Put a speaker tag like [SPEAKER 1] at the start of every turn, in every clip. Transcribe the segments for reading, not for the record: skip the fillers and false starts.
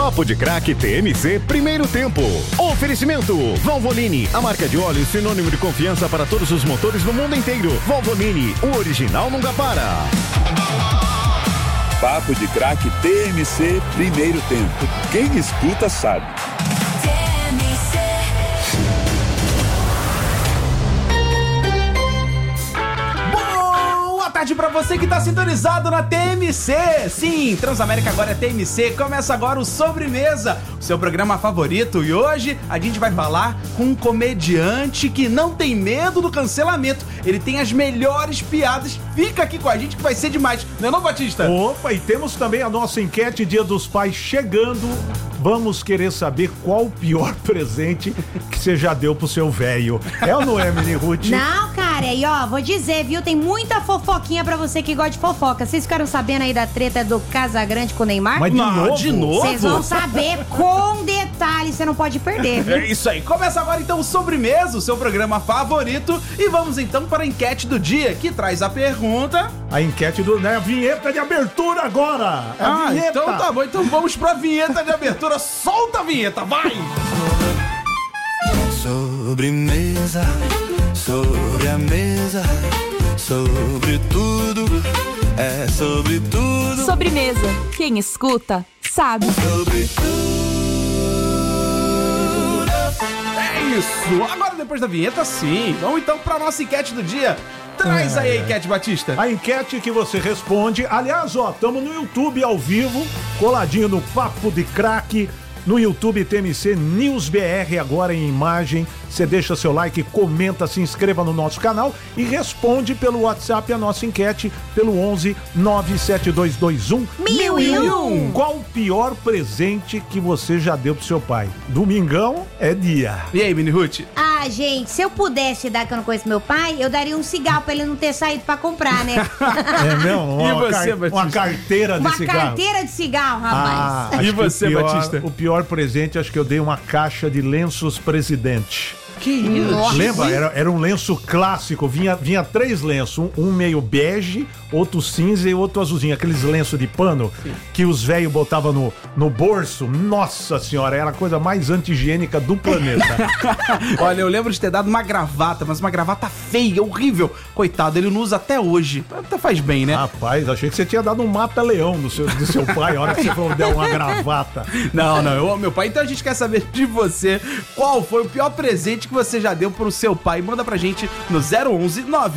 [SPEAKER 1] Papo de Craque TMC Primeiro Tempo. Oferecimento Valvoline, a marca de óleo sinônimo de confiança para todos os motores no mundo inteiro. Valvoline, o original nunca para.
[SPEAKER 2] Papo de Craque TMC Primeiro Tempo. Quem escuta sabe.
[SPEAKER 3] Boa tarde pra você que tá sintonizado na TMC. Sim, Transamérica agora é TMC. Começa agora o Sobremesa, o seu programa favorito. E hoje a gente vai falar com um comediante que não tem medo do cancelamento. Ele tem as melhores piadas. Fica aqui com a gente que vai ser demais. Não é não, Batista?
[SPEAKER 4] Opa, e temos também a nossa enquete Dia dos Pais chegando. Vamos querer saber qual o pior presente que você já deu pro seu velho. É ou não é, Mini Ruth?
[SPEAKER 5] Não, cara, e ó, vou dizer, viu? Tem muita fofoquinha pra você que gosta de fofoca. Vocês ficaram sabendo aí da treta do Casagrande com o Neymar?
[SPEAKER 4] Mas
[SPEAKER 3] De novo?
[SPEAKER 5] Vocês vão saber com detalhes, você não pode perder, viu?
[SPEAKER 3] É isso aí. Começa agora então o Sobremesa, o seu programa favorito. E vamos então para a enquete do dia, que traz a pergunta...
[SPEAKER 4] A enquete do... né? A vinheta de abertura agora! É a vinheta!
[SPEAKER 3] Então tá bom. Então vamos pra vinheta de abertura. Solta a vinheta, vai!
[SPEAKER 6] Sobremesa, sobre a mesa, sobre tudo, é sobre tudo.
[SPEAKER 7] Sobremesa, quem escuta sabe.
[SPEAKER 6] Sobre tudo.
[SPEAKER 3] É isso. Agora depois da vinheta, sim. Vamos então pra nossa enquete do dia. Traz aí a enquete, Batista.
[SPEAKER 4] A enquete que você responde. Aliás, ó, estamos no YouTube ao vivo, coladinho no Papo de Craque. No YouTube TMC News BR, agora em imagem. Você deixa seu like, comenta, se inscreva no nosso canal e responde pelo WhatsApp a nossa enquete pelo 11 97221 1001. Qual o pior presente que você já deu pro seu pai? Domingão é dia.
[SPEAKER 3] E aí, Mini Ruth?
[SPEAKER 5] Ah, gente, se eu pudesse dar, que eu não conheço meu pai, eu daria um cigarro pra ele não ter saído pra comprar, né?
[SPEAKER 4] É mesmo?
[SPEAKER 3] E você, Batista?
[SPEAKER 4] Uma carteira de
[SPEAKER 5] Uma
[SPEAKER 4] cigarro.
[SPEAKER 5] carteira de cigarro, rapaz.
[SPEAKER 3] E
[SPEAKER 4] Acho que
[SPEAKER 3] você,
[SPEAKER 4] o pior,
[SPEAKER 3] Batista?
[SPEAKER 4] O pior presente, acho que eu dei uma caixa de lenços presidente.
[SPEAKER 3] Que isso?
[SPEAKER 5] Nossa.
[SPEAKER 4] Lembra? Era um lenço clássico. Vinha 3 lenços. Um meio bege, outro cinza e outro azulzinho. Aqueles lenços de pano que os velhos botavam no bolso. Nossa senhora, era a coisa mais anti-higiênica do planeta.
[SPEAKER 3] Olha, eu lembro de ter dado uma gravata, mas uma gravata feia, horrível. Coitado, ele não usa até hoje. Até faz bem, né?
[SPEAKER 4] Rapaz, achei que você tinha dado um mata-leão do seu pai. A hora que você falou der uma gravata.
[SPEAKER 3] Não, eu amo meu pai. Então a gente quer saber de você qual foi o pior presente que você já deu pro seu pai. Manda pra gente no 011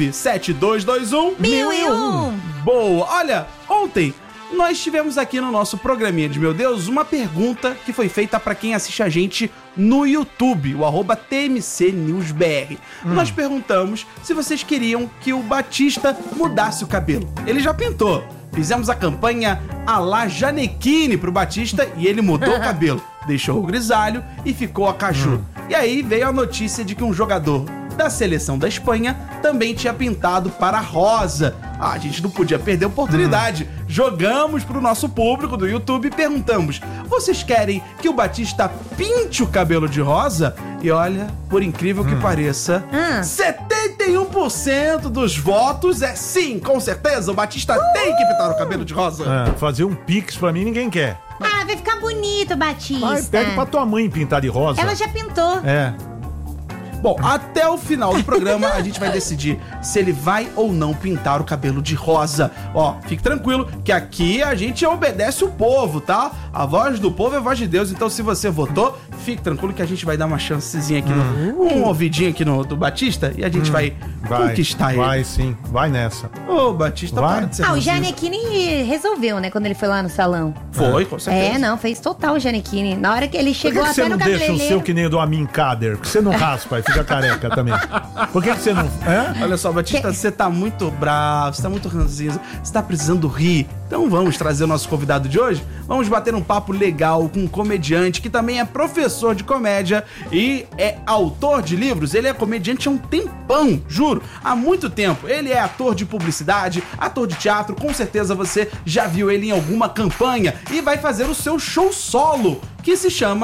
[SPEAKER 3] 97221
[SPEAKER 5] 1001.
[SPEAKER 3] Boa! Olha, ontem nós tivemos aqui no nosso programinha de Meu Deus uma pergunta que foi feita pra quem assiste a gente no YouTube, o @TMCNewsBR. Nós perguntamos se vocês queriam que o Batista mudasse o cabelo. Ele já pintou. Fizemos a campanha à la Janequine pro Batista e ele mudou o cabelo. Deixou o grisalho e ficou a caju. E aí veio a notícia de que um jogador da seleção da Espanha também tinha pintado para rosa. A gente não podia perder a oportunidade. Jogamos pro nosso público do YouTube e perguntamos: vocês querem que o Batista pinte o cabelo de rosa? E olha, por incrível que pareça, 71% dos votos é sim, com certeza, o Batista tem que pintar o cabelo de rosa.
[SPEAKER 4] Fazer um pix pra mim ninguém quer.
[SPEAKER 5] Ah, vai ficar bonito, Batista.
[SPEAKER 4] Mas pede pra tua mãe pintar de rosa.
[SPEAKER 5] Ela já pintou.
[SPEAKER 4] É.
[SPEAKER 3] Bom, até o final do programa a gente vai decidir se ele vai ou não pintar o cabelo de rosa. Ó, fique tranquilo que aqui a gente obedece o povo, tá? A voz do povo é a voz de Deus, então se você votou, fique tranquilo que a gente vai dar uma chancezinha aqui, um ouvidinho aqui do Batista e a gente vai conquistar ele.
[SPEAKER 4] Vai sim, vai nessa.
[SPEAKER 3] Ô, Batista,
[SPEAKER 4] Vai.
[SPEAKER 3] para de ser
[SPEAKER 5] Ah, o
[SPEAKER 3] ranzinza.
[SPEAKER 5] Gianecchini resolveu, né, quando ele foi lá no salão.
[SPEAKER 3] Foi, com certeza.
[SPEAKER 5] É, não, fez total o Gianecchini. Na hora que ele
[SPEAKER 4] Por
[SPEAKER 5] chegou
[SPEAKER 4] que você
[SPEAKER 5] até
[SPEAKER 4] não
[SPEAKER 5] no
[SPEAKER 4] deixa o
[SPEAKER 5] cabeleireiro...
[SPEAKER 4] seu que nem o do Amin Kader? Por que você não raspa e fica careca também? Por que você não...
[SPEAKER 3] Olha só, Batista, você tá muito bravo, você tá muito ranzinza, você tá precisando rir. Então vamos trazer o nosso convidado de hoje? Vamos bater um papo legal com um comediante que também é professor de comédia e é autor de livros. Ele é comediante há um tempão, juro, há muito tempo. Ele é ator de publicidade, ator de teatro, com certeza você já viu ele em alguma campanha e vai fazer o seu show solo, que se chama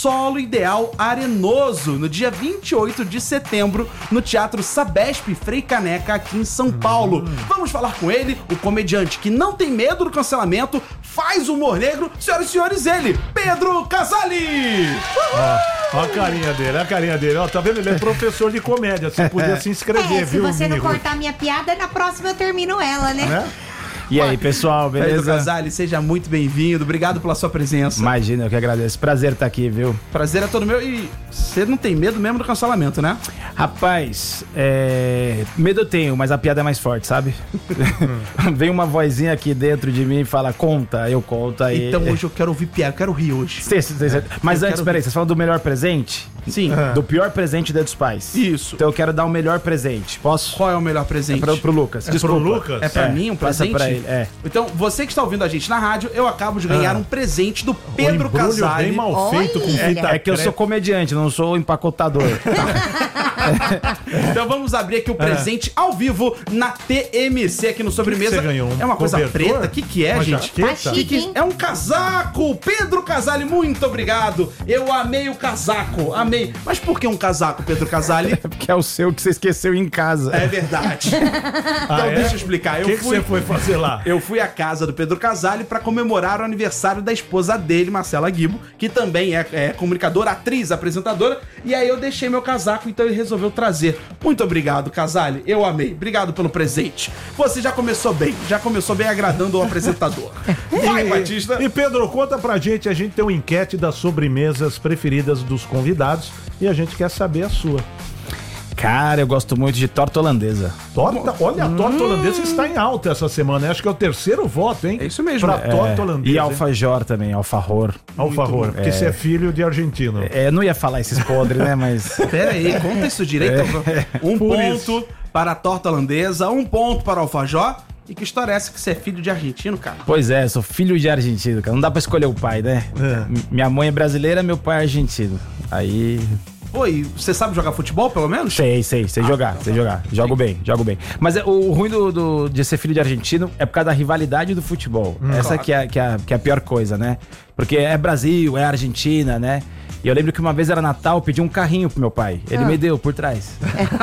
[SPEAKER 3] Solo Ideal Arenoso, no dia 28 de setembro, no Teatro Sabesp Frei Caneca, aqui em São Paulo. Vamos falar com ele, o comediante que não tem medo do cancelamento, faz humor negro. Senhoras e senhores, ele, Pedro Casali!
[SPEAKER 4] Ó a carinha dele. Ó, tá vendo? Ele é professor de comédia. Você podia se inscrever,
[SPEAKER 5] se
[SPEAKER 4] viu,
[SPEAKER 5] você não
[SPEAKER 4] amigo?
[SPEAKER 5] cortar minha piada, na próxima eu termino ela, né?
[SPEAKER 8] E aí, pessoal,
[SPEAKER 3] Pedro
[SPEAKER 8] beleza?
[SPEAKER 3] Casali, seja muito bem-vindo. Obrigado pela sua presença.
[SPEAKER 8] Imagina, eu que agradeço. Prazer estar aqui, viu?
[SPEAKER 3] Prazer é todo meu. E você não tem medo mesmo do cancelamento, né?
[SPEAKER 8] Rapaz, medo eu tenho, mas a piada é mais forte, sabe? Vem uma vozinha aqui dentro de mim e fala, conta, eu conto aí.
[SPEAKER 3] Então hoje eu quero ouvir piada, eu quero rir hoje.
[SPEAKER 8] Mas
[SPEAKER 3] Eu
[SPEAKER 8] antes,
[SPEAKER 3] quero-
[SPEAKER 8] peraí, vocês falam do melhor presente?
[SPEAKER 3] Sim.
[SPEAKER 8] Do pior presente Dia dos Pais.
[SPEAKER 3] Isso.
[SPEAKER 8] Então eu quero dar o melhor presente. Posso?
[SPEAKER 3] Qual é o melhor presente?
[SPEAKER 8] Pro Lucas.
[SPEAKER 4] Pro Lucas?
[SPEAKER 3] É pra mim um
[SPEAKER 8] passa
[SPEAKER 3] presente?
[SPEAKER 8] pra ele,
[SPEAKER 3] Então, você que está ouvindo a gente na rádio, eu acabo de ganhar um presente do Pedro
[SPEAKER 4] embrulho
[SPEAKER 3] Casali.
[SPEAKER 4] bem mal feito com fita
[SPEAKER 8] É que eu sou comediante, não sou empacotador.
[SPEAKER 3] Então vamos abrir aqui o presente ao vivo na TMC aqui no Sobremesa.
[SPEAKER 4] você ganhou?
[SPEAKER 3] É uma coisa
[SPEAKER 4] Cobertor?
[SPEAKER 3] preta. O que é,
[SPEAKER 4] Uma
[SPEAKER 3] gente?
[SPEAKER 4] jaqueta?
[SPEAKER 5] Tá chique, hein?
[SPEAKER 3] É um casaco! Pedro Casali, muito obrigado! Eu amei o casaco, amei. Mas por que um casaco, Pedro Casali?
[SPEAKER 8] Porque é o seu que você esqueceu em casa.
[SPEAKER 3] É verdade. Então deixa eu explicar.
[SPEAKER 4] O que você foi fazer lá?
[SPEAKER 3] Eu fui à casa do Pedro Casali para comemorar o aniversário da esposa dele, Marcela Guibo, que também é comunicadora, atriz, apresentadora. E aí eu deixei meu casaco, então ele resolveu trazer. Muito obrigado, Casali. Eu amei. Obrigado pelo presente. Você já começou bem agradando o apresentador. Vai, Batista.
[SPEAKER 4] E Pedro, conta pra gente, a gente tem uma enquete das sobremesas preferidas dos convidados e a gente quer saber a sua.
[SPEAKER 8] Cara, eu gosto muito de torta holandesa.
[SPEAKER 4] Olha, a torta holandesa está em alta essa semana. Acho que é o terceiro voto, hein?
[SPEAKER 3] É isso mesmo.
[SPEAKER 4] Pra torta holandesa.
[SPEAKER 8] E
[SPEAKER 4] hein?
[SPEAKER 8] alfajor também, alfajor.
[SPEAKER 4] Alfajor, porque você é filho de argentino.
[SPEAKER 8] Eu não ia falar esses podres, né, mas...
[SPEAKER 3] Pera aí, conta isso direito. Um
[SPEAKER 4] Por
[SPEAKER 3] ponto
[SPEAKER 4] isso.
[SPEAKER 3] para a torta holandesa, um ponto para o alfajor. E que história é essa que você é filho de argentino, cara?
[SPEAKER 8] Pois é, sou filho de argentino, cara. Não dá pra escolher o pai, né? Minha mãe é brasileira, meu pai é argentino. Aí...
[SPEAKER 3] Pô, e você sabe jogar futebol, pelo menos?
[SPEAKER 8] Sei jogar. Jogo bem. Mas o ruim de ser filho de argentino é por causa da rivalidade do futebol. Essa
[SPEAKER 3] claro.
[SPEAKER 8] que é a pior coisa, né? Porque é Brasil, é Argentina, né? E eu lembro que uma vez era Natal, eu pedi um carrinho pro meu pai. Ele me deu por trás.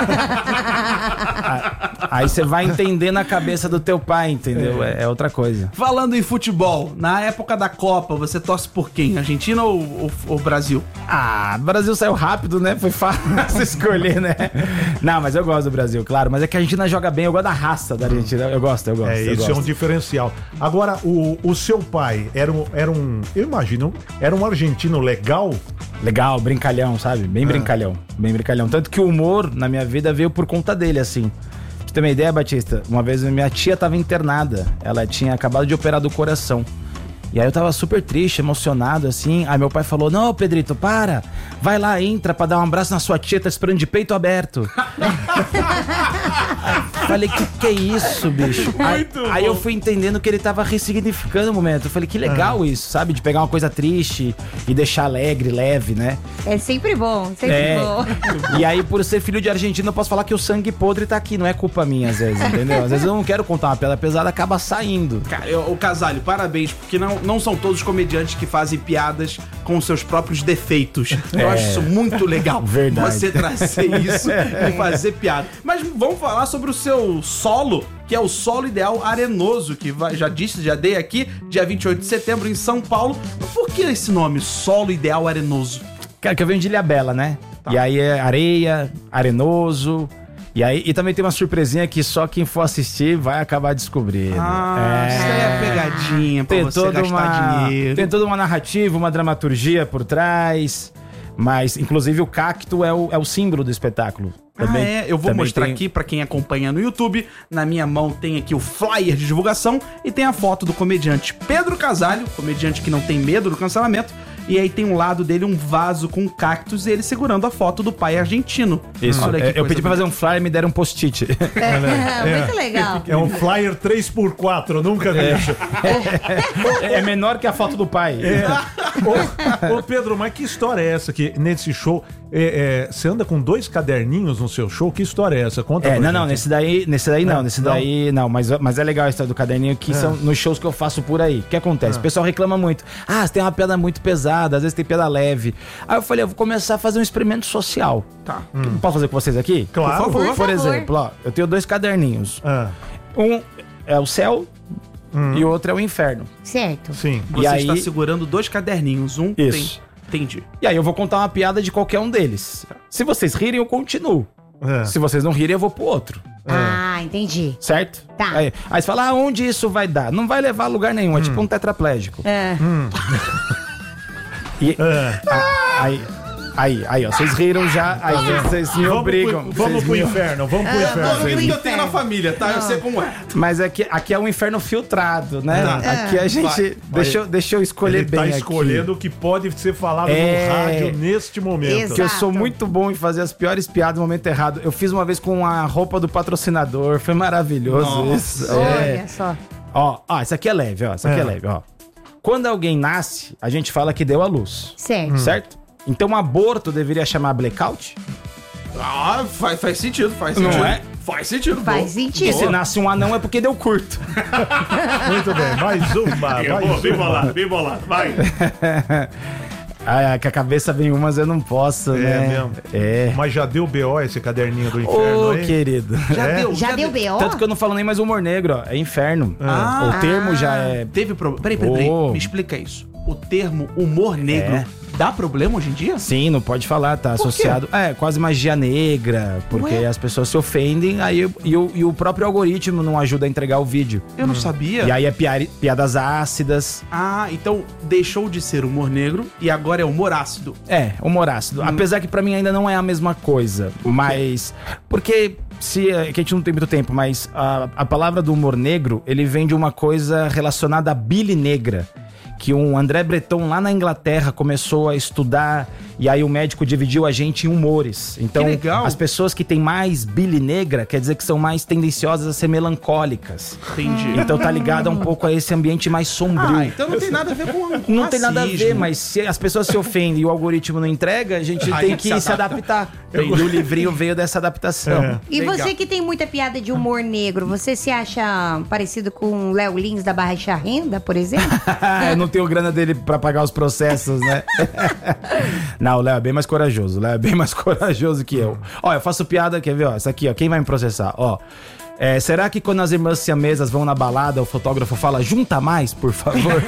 [SPEAKER 8] Aí você vai entender na cabeça do teu pai, entendeu? É outra coisa.
[SPEAKER 3] Falando em futebol, na época da Copa, você torce por quem? Argentina ou Brasil?
[SPEAKER 8] O Brasil saiu rápido, né? Foi fácil escolher, né? Não, mas eu gosto do Brasil, claro. Mas é que a Argentina joga bem, eu gosto da raça da Argentina. Eu gosto.
[SPEAKER 4] Isso é um diferencial. Agora, o seu pai era um, eu imagino, era um argentino legal?
[SPEAKER 8] Legal, brincalhão, sabe? Bem brincalhão. Tanto que o humor na minha vida veio por conta dele, assim. Pra você ter uma ideia, Batista, uma vez minha tia tava internada. Ela tinha acabado de operar do coração. E aí eu tava super triste, emocionado, assim. Aí meu pai falou, não, Pedrito, para. Vai lá, entra pra dar um abraço na sua tia, tá esperando de peito aberto. Falei, que é isso, bicho? Aí eu fui entendendo que ele tava ressignificando o momento. Eu falei, que legal isso, sabe? De pegar uma coisa triste e deixar alegre, leve, né?
[SPEAKER 5] É sempre bom, bom.
[SPEAKER 8] E aí, por ser filho de argentino, eu posso falar que o sangue podre tá aqui. Não é culpa minha, às vezes, entendeu? Às vezes eu não quero contar uma piada pesada, acaba saindo.
[SPEAKER 3] Cara, o Casali, parabéns, porque não são todos os comediantes que fazem piadas com seus próprios defeitos. Eu acho isso muito legal.
[SPEAKER 8] Verdade.
[SPEAKER 3] Você trazer isso e fazer piada. Mas vamos falar sobre o seu solo, que é o Solo Ideal Arenoso, que já dei aqui, dia 28 de setembro em São Paulo. Por que esse nome, Solo Ideal Arenoso?
[SPEAKER 8] Cara, que eu venho de Ilhabela, né? Tá. E aí é areia, arenoso. E também tem uma surpresinha que só quem for assistir vai acabar descobrindo.
[SPEAKER 3] Isso aí é pegadinha pra você gastar dinheiro.
[SPEAKER 8] Tem toda uma narrativa, uma dramaturgia por trás. Mas, inclusive, o cacto é o símbolo do espetáculo. Também,
[SPEAKER 3] eu vou mostrar aqui pra quem acompanha no YouTube. Na minha mão tem aqui o flyer de divulgação e tem a foto do comediante Pedro Casali, comediante que não tem medo do cancelamento. E aí tem um lado dele um vaso com cactos e ele segurando a foto do pai argentino.
[SPEAKER 8] Isso, eu pedi pra fazer um flyer e me deram um post-it.
[SPEAKER 5] Muito legal.
[SPEAKER 4] É um flyer 3x4, nunca vi isso.
[SPEAKER 8] É menor que a foto do pai.
[SPEAKER 4] Ô Pedro, mas que história é essa que nesse show, você anda com 2 caderninhos no seu show? Que história é essa? Conta pra
[SPEAKER 8] não,
[SPEAKER 4] gente.
[SPEAKER 8] nesse daí não, mas é legal a história do caderninho, que são nos shows que eu faço por aí. O que acontece? O pessoal reclama muito. Você tem uma piada muito pesada, pesada, às vezes tem piada leve. Aí eu falei, eu vou começar a fazer um experimento social.
[SPEAKER 3] Tá.
[SPEAKER 8] Posso fazer com vocês aqui?
[SPEAKER 4] Claro.
[SPEAKER 3] Por favor.
[SPEAKER 8] Por exemplo, ó, eu tenho 2 caderninhos. Um é o céu e o outro é o inferno.
[SPEAKER 5] Certo.
[SPEAKER 4] Sim.
[SPEAKER 3] Você
[SPEAKER 8] E aí-
[SPEAKER 3] está segurando 2 caderninhos. Um
[SPEAKER 8] Isso.
[SPEAKER 3] Entendi.
[SPEAKER 8] E aí eu vou contar uma piada de qualquer um deles. Se vocês rirem, eu continuo.
[SPEAKER 4] É.
[SPEAKER 8] Se vocês não rirem, eu vou pro outro.
[SPEAKER 5] Ah, entendi.
[SPEAKER 8] Certo?
[SPEAKER 5] Tá.
[SPEAKER 8] Aí você fala, onde isso vai dar? Não vai levar a lugar nenhum, é tipo um tetraplégico.
[SPEAKER 5] É.
[SPEAKER 8] E, aí, ó, vocês riram já, aí vocês me obrigam.
[SPEAKER 4] Vamos
[SPEAKER 8] vocês
[SPEAKER 4] pro
[SPEAKER 8] me-
[SPEAKER 4] inferno, vamos pro inferno.
[SPEAKER 3] Tudo que
[SPEAKER 5] Sim.
[SPEAKER 3] eu tenho na família, tá? Eu sei como é.
[SPEAKER 8] Mas aqui é um inferno filtrado, né?
[SPEAKER 3] Tá.
[SPEAKER 8] Aqui a gente... Deixa eu escolher
[SPEAKER 4] Ele
[SPEAKER 8] bem
[SPEAKER 4] tá
[SPEAKER 8] aqui.
[SPEAKER 4] escolhendo o que pode ser falado
[SPEAKER 8] É.
[SPEAKER 4] no rádio neste momento.
[SPEAKER 5] Exato.
[SPEAKER 8] Que eu sou muito bom em fazer as piores piadas no momento errado. Eu fiz uma vez com a roupa do patrocinador, foi maravilhoso isso.
[SPEAKER 5] Olha só.
[SPEAKER 8] Ó, isso aqui é leve, ó. Isso aqui é leve, ó. Quando alguém nasce, a gente fala que deu à luz.
[SPEAKER 5] Certo.
[SPEAKER 8] Certo? Então, aborto deveria chamar blackout?
[SPEAKER 3] Ah, faz sentido, faz
[SPEAKER 8] Não
[SPEAKER 3] sentido.
[SPEAKER 8] é?
[SPEAKER 3] Faz sentido.
[SPEAKER 5] Faz
[SPEAKER 8] E
[SPEAKER 5] sentido.
[SPEAKER 8] se nasce um anão é porque deu curto.
[SPEAKER 4] Muito bem, mais uma. Mais uma.
[SPEAKER 2] bem bolado, vai.
[SPEAKER 8] Ah, que a cabeça vem umas eu não posso, né?
[SPEAKER 4] mesmo.
[SPEAKER 8] É.
[SPEAKER 4] Mas já deu BO esse caderninho do inferno
[SPEAKER 8] Ô,
[SPEAKER 4] aí?
[SPEAKER 8] querido.
[SPEAKER 5] Já deu B.O.?
[SPEAKER 8] Tanto que eu não falo nem mais humor negro, ó. É inferno.
[SPEAKER 3] Ah.
[SPEAKER 8] O termo já é...
[SPEAKER 3] Teve problema. Peraí.
[SPEAKER 8] Ô.
[SPEAKER 3] Me explica isso. O termo humor negro
[SPEAKER 8] É.
[SPEAKER 3] dá problema hoje em dia?
[SPEAKER 8] Sim, não pode falar, tá
[SPEAKER 3] Por quê?
[SPEAKER 8] associado. É, quase magia negra, porque
[SPEAKER 3] Ué?
[SPEAKER 8] as pessoas se ofendem, aí e o próprio algoritmo não ajuda a entregar o vídeo.
[SPEAKER 3] Eu não sabia.
[SPEAKER 8] E aí é piadas ácidas.
[SPEAKER 3] Ah, então deixou de ser humor negro e agora é humor ácido.
[SPEAKER 8] É, humor ácido. Apesar que pra mim ainda não é a mesma coisa. Mas. Porque. Que a gente não tem muito tempo, mas a palavra do humor negro, ele vem de uma coisa relacionada à bile negra. Que um André Breton lá na Inglaterra começou a estudar e aí o médico dividiu a gente em humores. Então,
[SPEAKER 3] Que legal.
[SPEAKER 8] as pessoas que têm mais bile negra quer dizer que são mais tendenciosas a ser melancólicas.
[SPEAKER 3] Entendi.
[SPEAKER 8] Então tá ligado um pouco a esse ambiente mais sombrio.
[SPEAKER 3] Ah, então não tem nada a ver com
[SPEAKER 8] Não tem nada a ver,
[SPEAKER 3] racismo.
[SPEAKER 8] mas se as pessoas se ofendem e o algoritmo não entrega, a gente
[SPEAKER 3] A
[SPEAKER 8] tem
[SPEAKER 3] gente
[SPEAKER 8] que
[SPEAKER 3] se
[SPEAKER 8] se adaptar. E o livrinho veio dessa adaptação.
[SPEAKER 5] E
[SPEAKER 3] Legal.
[SPEAKER 5] você que tem muita piada de humor negro, você se acha parecido com o Léo Lins da Baixa Renda, por exemplo?
[SPEAKER 8] Eu não tenho grana dele pra pagar os processos, né? Não, o Léo é bem mais corajoso. O Léo é bem mais corajoso que eu. Ó, eu faço piada, quer ver? Ó, isso aqui, ó. Quem vai me processar? Ó. Será que quando as irmãs siamesas vão na balada, o fotógrafo fala, junta mais, por favor?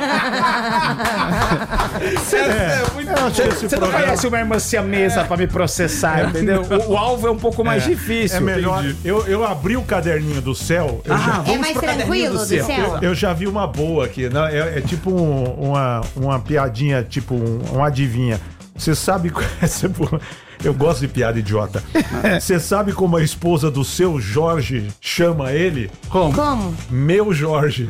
[SPEAKER 8] Você não conhece uma irmã siamesa pra me processar, entendeu? O alvo é um pouco mais difícil.
[SPEAKER 4] É melhor. Eu abri o caderninho do céu.
[SPEAKER 5] É mais tranquilo do céu?
[SPEAKER 4] Eu já vi uma boa aqui, né? É tipo uma piadinha, tipo um adivinha. Você sabe... Eu gosto de piada idiota. Você sabe como a esposa do seu Jorge chama ele?
[SPEAKER 5] Como?
[SPEAKER 4] Meu Jorge.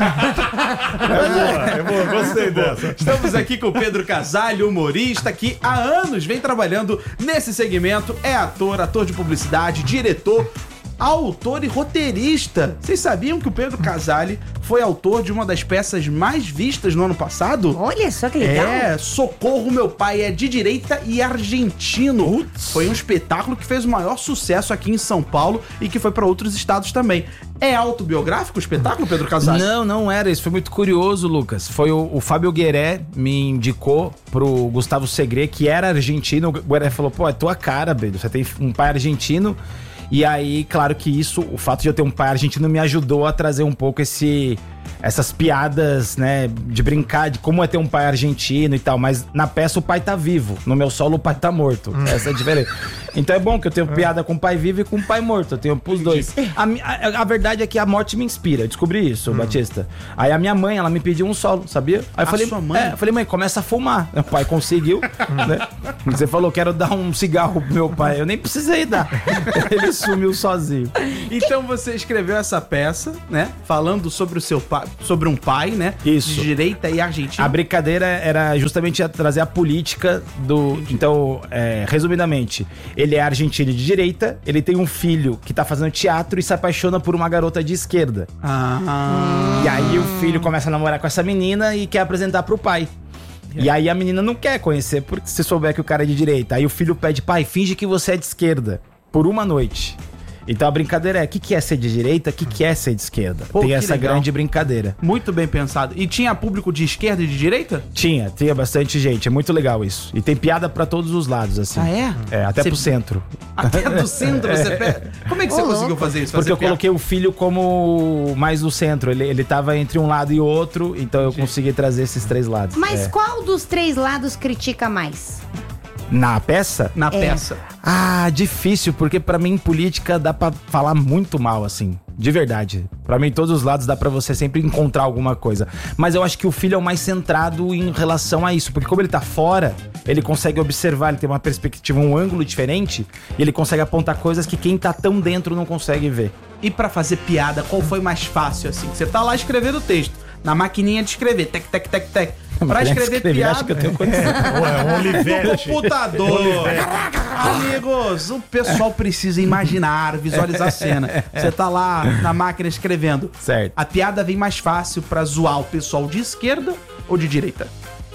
[SPEAKER 4] É boa, gostei dessa.
[SPEAKER 3] Estamos aqui com o Pedro Casale, humorista, que há anos vem trabalhando nesse segmento. É ator de publicidade, diretor, autor e roteirista. Vocês sabiam que o Pedro Casale foi autor de uma das peças mais vistas no ano passado?
[SPEAKER 5] Olha só que legal.
[SPEAKER 3] É, Socorro, Meu Pai é de Direita e Argentino. Foi um espetáculo que fez o maior sucesso aqui em São Paulo e que foi para outros estados também. É autobiográfico o espetáculo, Pedro Casale?
[SPEAKER 8] Não era. Isso foi muito curioso, Lucas. Foi o Fábio Gueré me indicou pro Gustavo Segre, que era argentino. O Gueré falou, pô, é tua cara, Pedro. Você tem um pai argentino. E aí, claro que o fato de eu ter um pai argentino me ajudou a trazer um pouco essas piadas, né, de brincar de como é ter um pai argentino e tal, mas na peça o pai tá vivo, no meu solo o pai tá morto, essa é a diferença. Então é bom que eu tenho piada com o pai vivo e com o pai morto, eu tenho pros dois. A verdade é que a morte me inspira, eu descobri isso, Batista. Aí a minha mãe, ela me pediu um solo, sabia? Aí eu falei,
[SPEAKER 3] sua mãe?
[SPEAKER 8] eu falei, mãe, começa a fumar. Meu pai conseguiu, né? Você falou, quero dar um cigarro pro meu pai, eu nem precisei dar. Ele sumiu sozinho.
[SPEAKER 3] Então você escreveu essa peça, né? Falando sobre o seu pai, sobre um pai, né?
[SPEAKER 8] Isso.
[SPEAKER 3] De direita e argentino.
[SPEAKER 8] A brincadeira era justamente trazer a política do... Então, resumidamente, ele é argentino de direita, ele tem um filho que tá fazendo teatro e se apaixona por uma garota de esquerda. E aí o filho começa a namorar com essa menina e quer apresentar pro pai. E aí a menina não quer conhecer, porque se souber que o cara é de direita. Aí o filho pede, pai, finge que você é de esquerda, por uma noite. Então a brincadeira é, o que é ser de direita, o que é ser de esquerda?
[SPEAKER 3] Pô,
[SPEAKER 8] Tem
[SPEAKER 3] que
[SPEAKER 8] essa
[SPEAKER 3] legal.
[SPEAKER 8] grande brincadeira.
[SPEAKER 3] Muito bem pensado. E tinha público de esquerda e de direita?
[SPEAKER 8] Tinha bastante gente, é muito legal isso. E tem piada pra todos os lados, assim.
[SPEAKER 3] Ah, é?
[SPEAKER 8] É, até
[SPEAKER 3] Você-
[SPEAKER 8] pro centro.
[SPEAKER 3] Até do centro você pega. Como é que você
[SPEAKER 5] Ô,
[SPEAKER 3] conseguiu
[SPEAKER 5] louco.
[SPEAKER 3] fazer isso?
[SPEAKER 8] Porque
[SPEAKER 3] Fazer
[SPEAKER 8] eu
[SPEAKER 3] piada?
[SPEAKER 8] coloquei o filho como mais no centro. Ele tava entre um lado e outro, então eu consegui trazer esses 3 lados.
[SPEAKER 5] Mas
[SPEAKER 8] É.
[SPEAKER 5] qual dos 3 lados critica mais?
[SPEAKER 8] Na peça?
[SPEAKER 3] Na peça.
[SPEAKER 8] Ah, difícil, porque pra mim política dá pra falar muito mal, assim. De verdade. Pra mim, todos os lados dá pra você sempre encontrar alguma coisa. Mas eu acho que o filho é o mais centrado em relação a isso. Porque como ele tá fora, ele consegue observar, ele tem uma perspectiva, um ângulo diferente. E ele consegue apontar coisas que quem tá tão dentro não consegue ver.
[SPEAKER 3] E pra fazer piada, qual foi mais fácil, assim? Você tá lá escrevendo o texto, na maquininha de escrever, tec, tec, tec, tec. Pra escrever piada...
[SPEAKER 8] acho que eu tenho condição.
[SPEAKER 4] Ué, um
[SPEAKER 3] no
[SPEAKER 4] Olivetti.
[SPEAKER 3] computador. Amigos, o pessoal precisa imaginar, visualizar a cena. Você tá lá na máquina escrevendo.
[SPEAKER 8] Certo.
[SPEAKER 3] A piada vem mais fácil pra zoar o pessoal de esquerda ou de direita?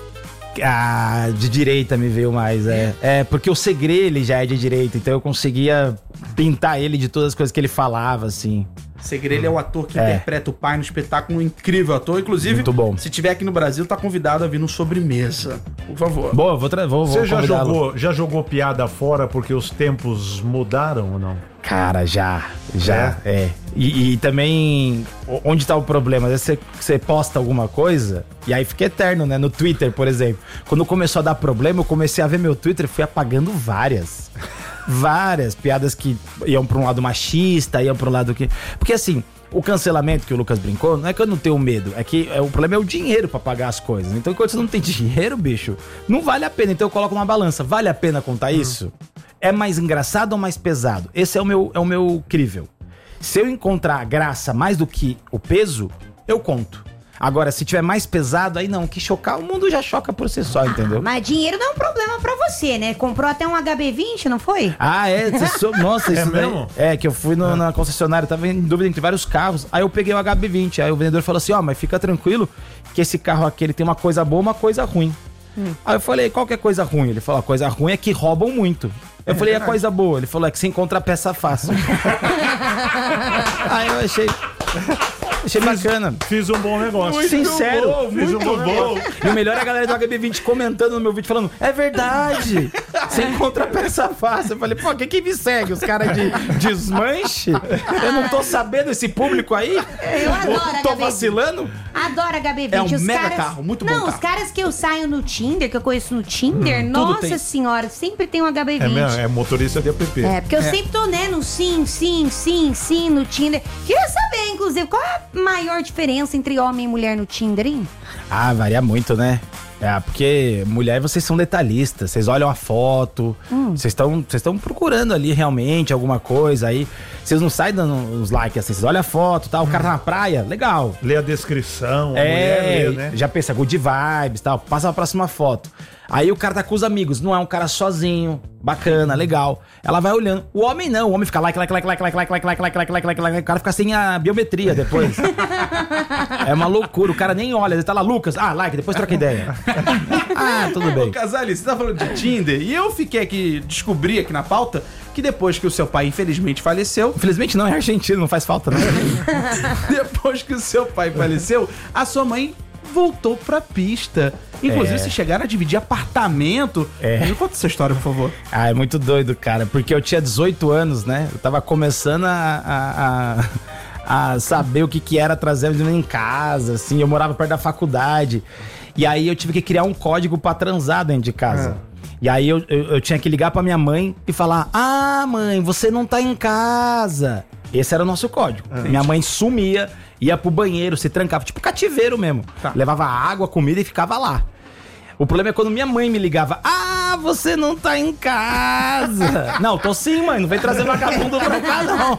[SPEAKER 8] Ah, de direita me veio mais, é. É, porque o Segre, ele já é de direita, então eu conseguia pintar ele de todas as coisas que ele falava, assim.
[SPEAKER 3] Segre, é o ator que
[SPEAKER 8] É.
[SPEAKER 3] interpreta o pai no espetáculo, um incrível ator. Inclusive,
[SPEAKER 8] Muito bom.
[SPEAKER 3] se tiver aqui no Brasil, tá convidado a vir no Sobremesa. Por favor.
[SPEAKER 8] Boa, vou
[SPEAKER 4] Você já
[SPEAKER 8] convidá-lo.
[SPEAKER 4] jogou piada fora porque os tempos mudaram ou não?
[SPEAKER 8] Cara, já, é. E também, onde tá o problema? Às vezes você posta alguma coisa e aí fica eterno, né? No Twitter, por exemplo. Quando começou a dar problema, eu comecei a ver meu Twitter e fui apagando várias piadas que iam pra um lado machista, iam pra um lado que... Porque assim, o cancelamento que o Lucas brincou, não é que eu não tenho medo, é que o problema é o dinheiro pra pagar as coisas. Então, enquanto você não tem dinheiro, bicho, não vale a pena. Então eu coloco uma balança. Vale a pena contar isso? É mais engraçado ou mais pesado? Esse é o meu crível. Se eu encontrar graça mais do que o peso, eu conto. Agora, se tiver mais pesado, aí não, que chocar, o mundo já choca por si só, entendeu?
[SPEAKER 5] Mas dinheiro não é um problema pra você, né? Comprou até um HB20, não foi?
[SPEAKER 8] Ah, é? Nossa, isso daí.
[SPEAKER 4] mesmo?
[SPEAKER 8] É, que eu fui na concessionária, tava em dúvida entre vários carros. Aí eu peguei o HB20. Aí o vendedor falou assim: ó, mas fica tranquilo que esse carro aqui ele tem uma coisa boa, uma coisa ruim. Aí eu falei: qual que é coisa ruim? Ele falou: a coisa ruim é que roubam muito. Eu falei: a coisa boa? Ele falou: é que você encontra peça fácil. Aí eu achei bacana.
[SPEAKER 4] Fiz um bom negócio.
[SPEAKER 8] Sincero.
[SPEAKER 4] Fiz um bom negócio.
[SPEAKER 8] E o melhor é a galera do HB20 comentando no meu vídeo, falando: é verdade, você encontra peça fácil. Eu falei: pô, quem me segue? Os caras de desmanche? Eu não tô sabendo esse público aí?
[SPEAKER 5] Eu adoro
[SPEAKER 8] Tô
[SPEAKER 5] HB20.
[SPEAKER 8] vacilando?
[SPEAKER 5] Adoro HB20.
[SPEAKER 3] É um
[SPEAKER 5] Os
[SPEAKER 3] mega
[SPEAKER 5] caras...
[SPEAKER 3] carro, muito bom
[SPEAKER 5] Não, os
[SPEAKER 3] carro.
[SPEAKER 5] caras que eu saio no Tinder, que eu conheço no Tinder, nossa
[SPEAKER 3] tem.
[SPEAKER 5] senhora, sempre tem um HB20.
[SPEAKER 4] É mesmo, é motorista de app.
[SPEAKER 5] É, porque eu sempre tô, né, no sim, no Tinder. Queria saber, inclusive, qual é a maior diferença entre homem e mulher no Tinder, hein?
[SPEAKER 8] Ah, varia muito, né? É, porque mulher, vocês são detalhistas, vocês olham a foto, vocês estão procurando ali realmente alguma coisa, aí vocês não saem dando uns likes assim, vocês olham a foto, tá, o cara tá na praia, legal.
[SPEAKER 4] Lê a descrição, a mulher lê, né?
[SPEAKER 8] Já pensa, good vibes, tal, passa a próxima foto. Aí o cara tá com os amigos, não é um cara sozinho, bacana, legal. Ela vai olhando. O homem não, o homem fica like, o cara fica sem a biometria depois. É uma loucura, o cara nem olha, ele tá lá, Lucas, like, depois troca ideia. Tudo bem.
[SPEAKER 3] Ô, Casale, você tá falando de Tinder e eu fiquei aqui, descobri aqui na pauta que depois que o seu pai infelizmente faleceu,
[SPEAKER 8] Infelizmente não, é argentino, não faz falta, né?
[SPEAKER 3] depois que o seu pai faleceu, a sua mãe voltou pra pista. Inclusive, vocês chegaram a dividir apartamento. Me conta essa história, por favor.
[SPEAKER 8] É muito doido, cara, porque eu tinha 18 anos, né? Eu tava começando a saber o que era trazer a menina em casa, assim. Eu morava perto da faculdade. E aí eu tive que criar um código pra transar dentro de casa. E aí eu tinha que ligar pra minha mãe e falar: mãe, você não tá em casa. Esse era o nosso código. Minha mãe sumia, ia pro banheiro, se trancava, tipo cativeiro mesmo. Levava água, comida e ficava lá. O problema é quando minha mãe me ligava: você não tá em casa. Não, tô sim, mãe, não vem trazer vagabundo pra cá, não.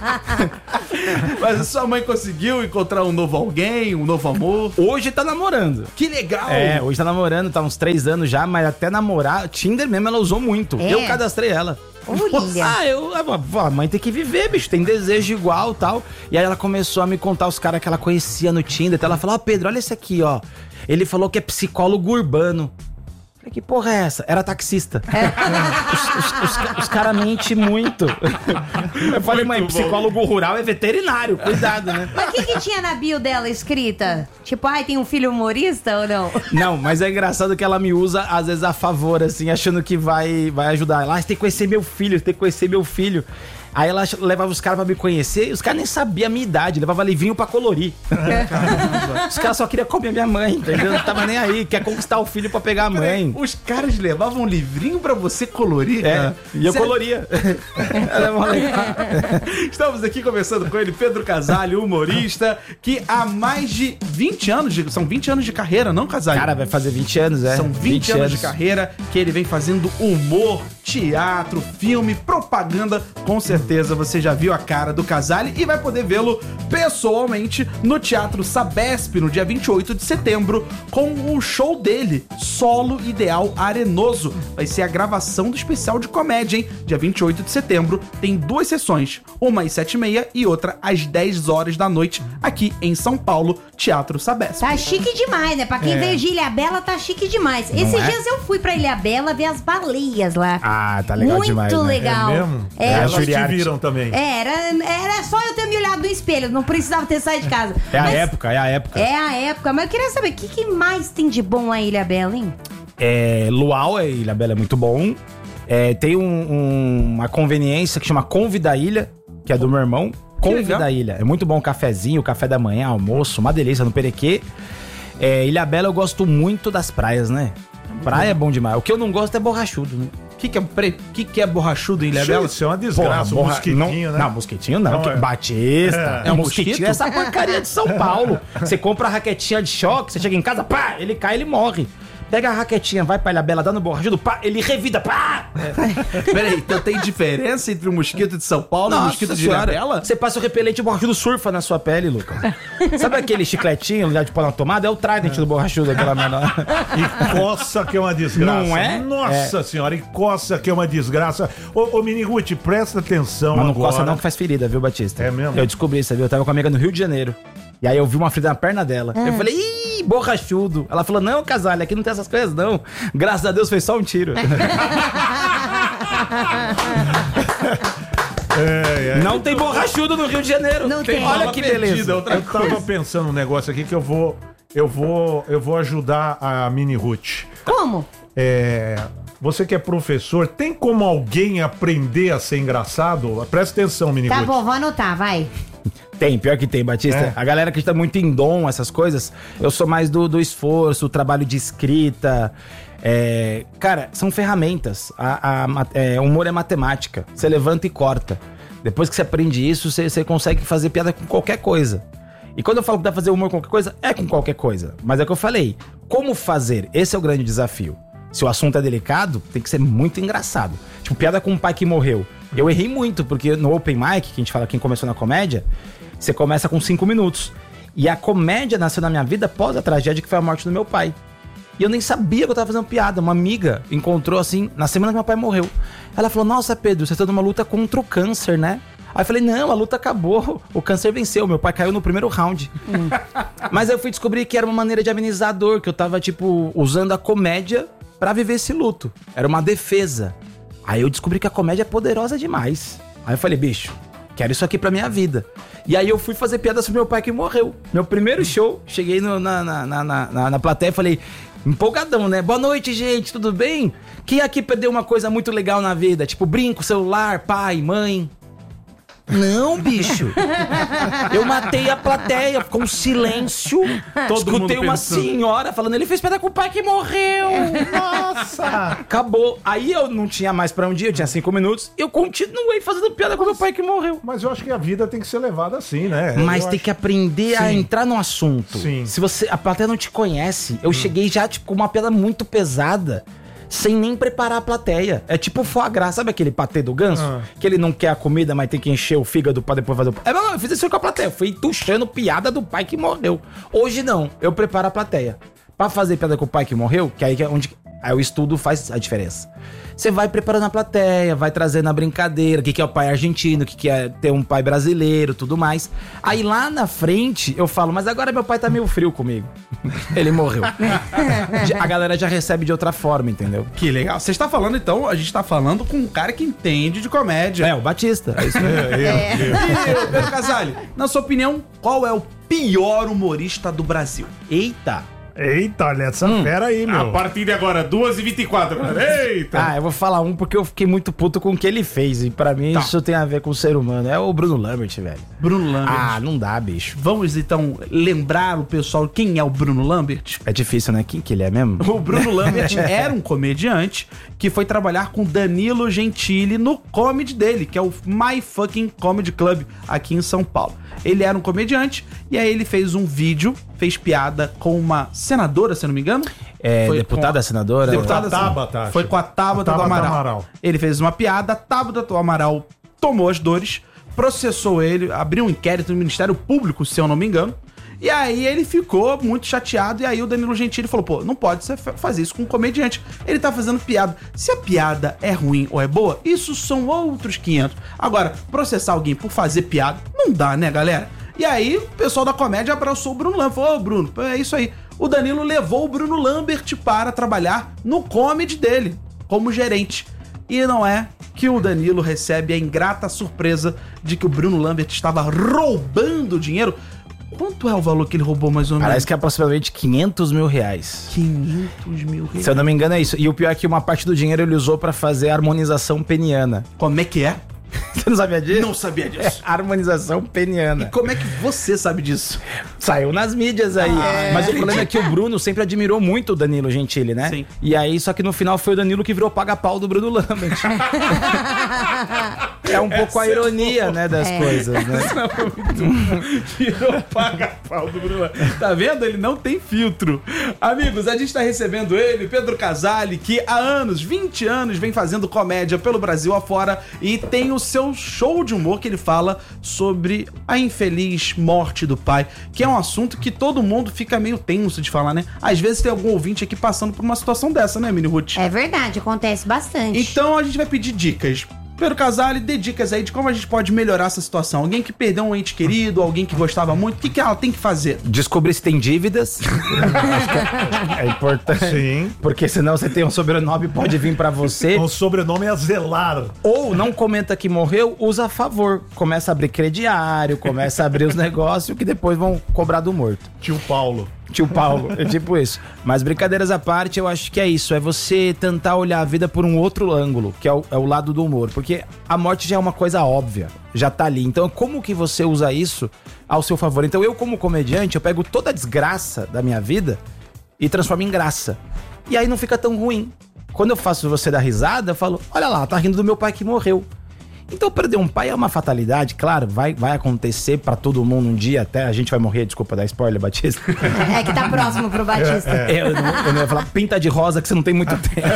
[SPEAKER 3] Mas a sua mãe conseguiu encontrar um novo alguém, um novo amor?
[SPEAKER 8] Hoje tá namorando.
[SPEAKER 3] Que legal!
[SPEAKER 8] Hoje tá namorando, tá uns 3 anos já, mas até namorar, Tinder mesmo ela usou muito.
[SPEAKER 5] É?
[SPEAKER 8] Eu cadastrei ela.
[SPEAKER 5] Olha.
[SPEAKER 8] A mãe tem que viver, bicho, tem desejo igual e tal. E aí ela começou a me contar os caras que ela conhecia no Tinder. Então ela falou: Pedro, olha esse aqui, ó. Ele falou que é psicólogo urbano. Falei, que porra é essa? Era taxista. Os caras mentem muito. Eu falei, mãe, psicólogo rural é veterinário, cuidado, né?
[SPEAKER 5] Mas o que tinha na bio dela escrita? Tipo, ai, tem um filho humorista ou não?
[SPEAKER 8] Não, mas é engraçado que ela me usa, às vezes, a favor, assim, achando que vai ajudar. Ela, você tem que conhecer meu filho, você tem que conhecer meu filho. Aí ela levava os caras pra me conhecer e os caras nem sabiam a minha idade, levava livrinho pra colorir. Os caras só queriam comer minha mãe, entendeu? Não tava nem aí, quer conquistar o filho pra pegar a mãe.
[SPEAKER 3] Os caras levavam um livrinho pra você colorir, cara?
[SPEAKER 8] E eu coloria. Era mó legal.
[SPEAKER 3] Estamos aqui conversando com ele, Pedro Casale, humorista, que há mais de 20 anos, são 20 anos de carreira, não, Casale?
[SPEAKER 8] Cara, vai fazer 20 anos,
[SPEAKER 3] São 20 anos de carreira que ele vem fazendo humor, teatro, filme, propaganda. Com certeza você já viu a cara do Casale e vai poder vê-lo pessoalmente no Teatro Sabesp no dia 28 de setembro com o show dele, Solo Ideal Arenoso. Vai ser a gravação do especial de comédia, hein? Dia 28 de setembro tem 2 sessões, uma às 7h30 e outra às 10 horas da noite aqui em São Paulo, Teatro Sabesp.
[SPEAKER 5] Tá chique demais, né? Pra quem veio de Ilhabela, tá chique demais. Esses dias eu fui pra Ilhabela ver as baleias lá.
[SPEAKER 8] Ah, tá legal demais.
[SPEAKER 5] Muito
[SPEAKER 8] né?
[SPEAKER 5] legal.
[SPEAKER 4] É mesmo?
[SPEAKER 5] Elas
[SPEAKER 4] te viram também.
[SPEAKER 5] Era só eu ter me olhado no espelho, não precisava ter saído de casa.
[SPEAKER 8] É a época.
[SPEAKER 5] É a época, mas eu queria saber, o que mais tem de bom a Ilhabela, hein?
[SPEAKER 8] Luau, Ilhabela é muito bom. Tem uma conveniência que chama Convida Ilha, que é do meu irmão. Convida Ilha. É muito bom o cafezinho, o café da manhã, almoço, uma delícia no Perequê. Ilhabela eu gosto muito das praias, né? Praia é bom demais. O que eu não gosto é borrachudo, né?
[SPEAKER 3] O que é borrachudo em Ilhabela?
[SPEAKER 4] Isso é uma desgraça, um mosquitinho, né?
[SPEAKER 8] Não, mosquitinho não. Batista.
[SPEAKER 3] É um
[SPEAKER 8] mosquitinho.
[SPEAKER 3] mosquito?
[SPEAKER 8] Essa porcaria de São Paulo. Você compra a raquetinha de choque, você chega em casa, pá, ele cai, ele morre. Pega a raquetinha, vai pra Ilhabela, dá no borrachudo, pá, ele revida, pá!
[SPEAKER 3] Peraí, então tem diferença entre o mosquito de São Paulo e o mosquito de Ilhabela?
[SPEAKER 8] Você passa o repelente e o borrachudo surfa na sua pele, Lucas. Sabe aquele chicletinho já de pôr na tomada? É o Trident do borrachudo, aquela menor.
[SPEAKER 4] E coça que é uma desgraça.
[SPEAKER 8] Não é?
[SPEAKER 4] Nossa senhora, e coça que é uma desgraça. Ô Mini Ruth, presta atenção.
[SPEAKER 8] Mas não
[SPEAKER 4] agora.
[SPEAKER 8] coça não que faz ferida, viu, Batista?
[SPEAKER 4] É mesmo?
[SPEAKER 8] Eu descobri isso, viu? Eu tava com uma amiga no Rio de Janeiro. E aí eu vi uma ferida na perna dela. Eu falei, ih, borrachudo. Ela falou, não, Casale, aqui não tem essas coisas, não. Graças a Deus foi só um tiro. Não tem borrachudo no Rio de Janeiro.
[SPEAKER 5] Não tem.
[SPEAKER 8] Olha que beleza.
[SPEAKER 4] Eu tava pensando um negócio aqui que eu vou ajudar a Mini Ruth.
[SPEAKER 5] Como?
[SPEAKER 4] Você que é professor, tem como alguém aprender a ser engraçado? Presta atenção, Mini
[SPEAKER 5] Tá
[SPEAKER 4] Ruth.
[SPEAKER 5] bom, vou anotar, vai.
[SPEAKER 8] Tem, pior que tem, Batista. A galera acredita muito em dom, essas coisas. Eu sou mais do esforço, o trabalho de escrita. Cara, são ferramentas. Humor é matemática. Você levanta e corta. Depois que você aprende isso, você consegue fazer piada com qualquer coisa. E quando eu falo que dá pra fazer humor com qualquer coisa, é com qualquer coisa. Mas é o que eu falei. Como fazer? Esse é o grande desafio. Se o assunto é delicado, tem que ser muito engraçado. Tipo, piada com um pai que morreu. Eu errei muito, porque no Open Mic, que a gente fala quem começou na comédia, você começa com 5 minutos. E a comédia nasceu na minha vida após a tragédia que foi a morte do meu pai. E eu nem sabia que eu tava fazendo piada. Uma amiga encontrou assim, na semana que meu pai morreu. Ela falou, nossa, Pedro, você tá numa luta contra o câncer, né? Aí eu falei, não, a luta acabou, o câncer venceu, meu pai caiu no primeiro round. Mas aí eu fui descobrir que era uma maneira de amenizar a dor, que eu tava, tipo, usando a comédia pra viver esse luto. Era uma defesa. Aí eu descobri que a comédia é poderosa demais. Aí eu falei, bicho, quero isso aqui pra minha vida. E aí eu fui fazer piada sobre meu pai que morreu. Meu primeiro show, cheguei na plateia e falei, empolgadão, né? Boa noite, gente, tudo bem? Quem aqui perdeu uma coisa muito legal na vida? Tipo, brinco, celular, pai, mãe... Não, bicho. Eu matei a plateia, ficou um silêncio. Escutei uma senhora falando, ele fez piada com o pai que morreu. Nossa. Acabou. Aí eu não tinha mais pra onde ir, eu tinha 5 minutos. Eu continuei fazendo piada com o meu pai que morreu.
[SPEAKER 4] Mas eu acho que a vida tem que ser levada assim, né?
[SPEAKER 8] Mas tem que aprender a entrar no assunto.
[SPEAKER 4] Sim.
[SPEAKER 8] Se a plateia não te conhece, eu cheguei já tipo com uma piada muito pesada, sem nem preparar a plateia. É tipo foie gras, sabe aquele patê do ganso? Que ele não quer a comida, mas tem que encher o fígado pra depois fazer o... eu fiz isso com a plateia, fui tuchando piada do pai que morreu. Hoje não, eu preparo a plateia. Pra fazer piada com o pai que morreu, que aí é onde Aí o estudo faz a diferença. Você vai preparando a plateia, vai trazendo a brincadeira, o que é o pai argentino, o que é ter um pai brasileiro, tudo mais. Aí lá na frente eu falo, mas agora meu pai tá meio frio comigo. Ele morreu. A galera já recebe de outra forma, entendeu?
[SPEAKER 3] Que legal. Você está falando, então, a gente tá falando com um cara que entende de comédia.
[SPEAKER 8] É, o Batista. É isso mesmo.
[SPEAKER 3] E, Pedro Casale, na sua opinião, qual é o pior humorista do Brasil?
[SPEAKER 8] Eita!
[SPEAKER 4] Eita, olha essa fera aí, meu.
[SPEAKER 9] A partir de agora, 2h24. Eita!
[SPEAKER 8] Ah, eu vou falar um porque eu fiquei muito puto com o que ele fez. E pra mim isso tem a ver com o ser humano. É o Bruno Lambert, velho.
[SPEAKER 3] Bruno Lambert.
[SPEAKER 8] Ah, não dá, bicho.
[SPEAKER 3] Vamos, então, lembrar o pessoal quem é o Bruno Lambert?
[SPEAKER 8] É difícil, né? Quem que ele é mesmo?
[SPEAKER 3] O Bruno Lambert era um comediante que foi trabalhar com Danilo Gentili no comedy dele, que é o My Fucking Comedy Club, aqui em São Paulo. Ele era um comediante e aí ele fez um vídeo, fez piada com uma senadora, se eu não me engano.
[SPEAKER 8] É, deputada, senadora?
[SPEAKER 3] Deputada,
[SPEAKER 4] Tabata,
[SPEAKER 3] foi com a Tabata do Amaral. Ele fez uma piada, a Tabata do Amaral tomou as dores, processou ele, abriu um inquérito no Ministério Público, se eu não me engano. E aí ele ficou muito chateado e aí o Danilo Gentili falou, pô, não pode fazer isso com um comediante. Ele tá fazendo piada. Se a piada é ruim ou é boa, isso são outros 500. Agora, processar alguém por fazer piada, não dá, né, galera? E aí o pessoal da comédia abraçou o Bruno Lambert. Falou, ô Bruno, é isso aí. O Danilo levou o Bruno Lambert para trabalhar no comedy dele, como gerente. E não é que o Danilo recebe a ingrata surpresa de que o Bruno Lambert estava roubando dinheiro. Quanto é o valor que ele roubou, mais ou menos?
[SPEAKER 8] Parece que é aproximadamente 500 mil reais.
[SPEAKER 3] 500 mil reais.
[SPEAKER 8] Se eu não me engano é isso. E o pior é que uma parte do dinheiro ele usou pra fazer a harmonização peniana.
[SPEAKER 3] Como é que é?
[SPEAKER 8] Você não sabia disso?
[SPEAKER 3] Não sabia disso.
[SPEAKER 8] É harmonização peniana.
[SPEAKER 3] E como é que você sabe disso?
[SPEAKER 8] Saiu nas mídias aí. Mas o problema é que o Bruno sempre admirou muito o Danilo Gentili, né?
[SPEAKER 3] Sim.
[SPEAKER 8] E aí, só que no final foi o Danilo que virou paga-pau do Bruno Lambert. É um pouco a ironia, né, das coisas, né?
[SPEAKER 3] Virou paga-pau do Bruno. Tá vendo? Ele não tem filtro. Amigos, a gente tá recebendo ele, Pedro Casale, que há anos, 20 anos, vem fazendo comédia pelo Brasil afora e tem o seu show de humor que ele fala sobre a infeliz morte do pai, que é um assunto que todo mundo fica meio tenso de falar, né? Às vezes tem algum ouvinte aqui passando por uma situação dessa, né, Mini Ruth?
[SPEAKER 5] É verdade, acontece bastante.
[SPEAKER 3] Então a gente vai pedir dicas. Pedro Casale, dê dicas aí de como a gente pode melhorar essa situação. Alguém que perdeu um ente querido, alguém que gostava muito, o que ela tem que fazer?
[SPEAKER 8] Descobrir se tem dívidas. É importante.
[SPEAKER 4] Sim.
[SPEAKER 8] Porque senão você tem um sobrenome, pode vir pra você.
[SPEAKER 4] O sobrenome é Zelar.
[SPEAKER 8] Ou não comenta que morreu, usa a favor. Começa a abrir crediário, começa a abrir os negócios que depois vão cobrar do morto.
[SPEAKER 4] Tio Paulo.
[SPEAKER 8] Tio Paulo, é tipo isso. Mas brincadeiras à parte, eu acho que é isso. É você tentar olhar a vida por um outro ângulo, que é o lado do humor. Porque a morte já é uma coisa óbvia, já tá ali. Então, como que você usa isso ao seu favor? Então, eu como comediante, eu pego toda a desgraça da minha vida e transformo em graça. E aí não fica tão ruim. Quando eu faço você dar risada, eu falo, olha lá, tá rindo do meu pai que morreu. Então perder um pai é uma fatalidade, claro, vai acontecer pra todo mundo um dia, até a gente vai morrer, desculpa dar spoiler, Batista.
[SPEAKER 5] É que tá próximo pro Batista.
[SPEAKER 8] Eu não ia falar pinta de rosa que você não tem muito tempo.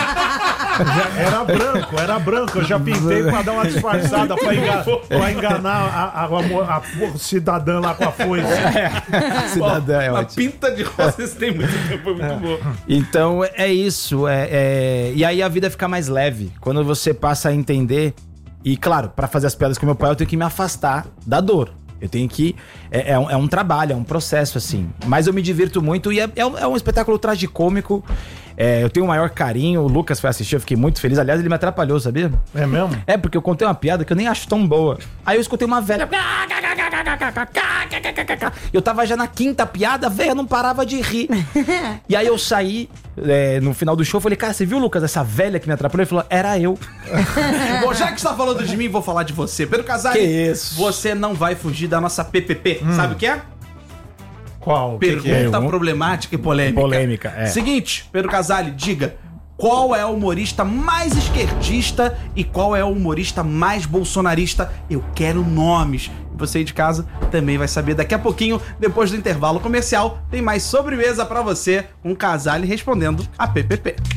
[SPEAKER 4] Era branco, eu já pintei pra dar uma disfarçada, pra enganar a cidadã lá com a foice.
[SPEAKER 8] Cidadã é
[SPEAKER 3] Uma
[SPEAKER 8] ótimo.
[SPEAKER 3] pinta de rosa, você tem muito tempo, foi muito bom.
[SPEAKER 8] Então é isso, e aí a vida fica mais leve, quando você passa a entender. E claro, pra fazer as piadas com meu pai eu tenho que me afastar da dor. Eu tenho que... É um trabalho, é um processo, assim. Mas eu me divirto muito e é um espetáculo tragicômico. Eu tenho o maior carinho. O Lucas foi assistir, eu fiquei muito feliz. Aliás, ele me atrapalhou, sabia?
[SPEAKER 4] É mesmo?
[SPEAKER 8] É, porque eu contei uma piada que eu nem acho tão boa. Aí eu escutei uma velha... Eu tava já na quinta piada, a velha não parava de rir. E aí eu saí, no final do show, falei, cara, você viu, Lucas, essa velha que me atrapalhou? Ele falou, era eu.
[SPEAKER 3] Bom, já que você tá falando de mim, vou falar de você. Pedro Casale,
[SPEAKER 8] Que isso?
[SPEAKER 3] você não vai fugir da nossa PPP. Sabe o que é?
[SPEAKER 4] Qual?
[SPEAKER 3] Pergunta problemática e polêmica.
[SPEAKER 8] Polêmica, é.
[SPEAKER 3] Seguinte, Pedro Casale, diga, qual é o humorista mais esquerdista e qual é o humorista mais bolsonarista? Eu quero nomes. Você aí de casa também vai saber daqui a pouquinho, depois do intervalo comercial, tem mais sobremesa pra você, com Casale respondendo a PPP.